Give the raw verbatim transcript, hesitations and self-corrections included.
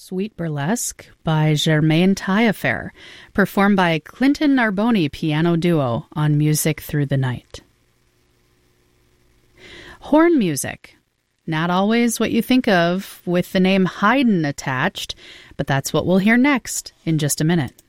Sweet Burlesque by Germaine Taillefer, performed by Clinton Narboni Piano Duo on Music Through the Night. Horn music. Not always what you think of with the name Haydn attached, but that's what we'll hear next in just a minute.